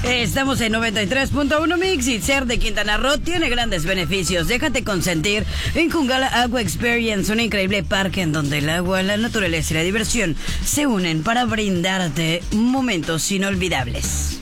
Estamos en 93.1 Mix y ser de Quintana Roo tiene grandes beneficios. Déjate consentir en Cungala Agua Experience, un increíble parque en donde el agua, la naturaleza y la diversión se unen para brindarte momentos inolvidables.